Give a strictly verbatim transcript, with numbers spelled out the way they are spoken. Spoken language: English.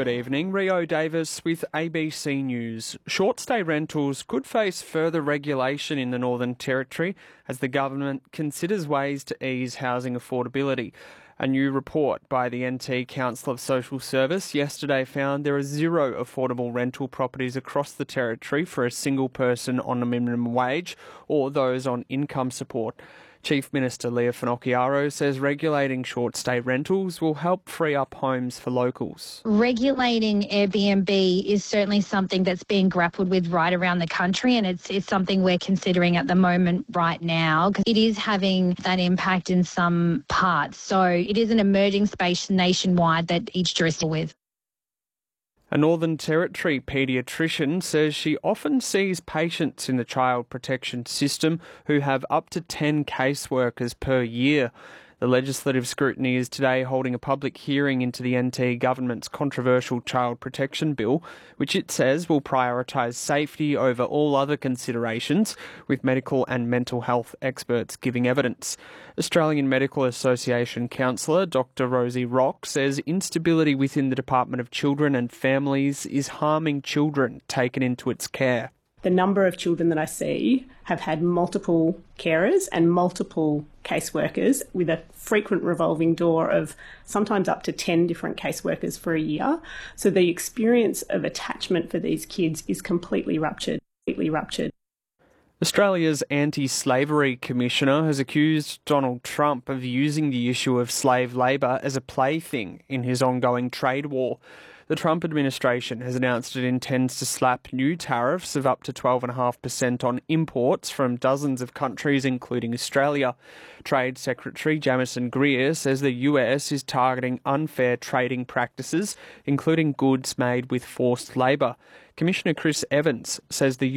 Good evening. Rio Davis with A B C News. Short-stay rentals could face further regulation in the Northern Territory as the government considers ways to ease housing affordability. A new report by the N T Council of Social Service yesterday found there are zero affordable rental properties across the Territory for a single person on a minimum wage or those on income support. Chief Minister Leah Finocchiaro says regulating short-stay rentals will help free up homes for locals. Regulating Airbnb is certainly something that's being grappled with right around the country, and it's, it's something we're considering at the moment right now because it is having that impact in some parts. So it is an emerging space nationwide that each jurisdiction with. A Northern Territory paediatrician says she often sees patients in the child protection system who have up to ten caseworkers per year. The legislative scrutiny is today holding a public hearing into the N T government's controversial child protection bill, which it says will prioritise safety over all other considerations, with medical and mental health experts giving evidence. Australian Medical Association counsellor Doctor Rosie Rock says instability within the Department of Children and Families is harming children taken into its care. The number of children that I see have had multiple carers and multiple caseworkers with a frequent revolving door of sometimes up to ten different caseworkers for a year. So the experience of attachment for these kids is completely ruptured, completely ruptured. Australia's Anti-Slavery Commissioner has accused Donald Trump of using the issue of slave labour as a plaything in his ongoing trade war. The Trump administration has announced it intends to slap new tariffs of up to twelve point five percent on imports from dozens of countries, including Australia. Trade Secretary Jamieson Greer says the U S is targeting unfair trading practices, including goods made with forced labour. Commissioner Chris Evans says the